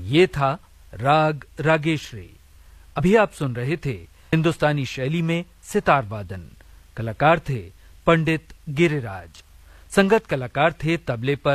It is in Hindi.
ये था राग रागेश्वरी। अभी आप सुन रहे थे हिंदुस्तानी शैली में सितार वादन। कलाकार थे पंडित गिरिराज। संगत कलाकार थे तबले पर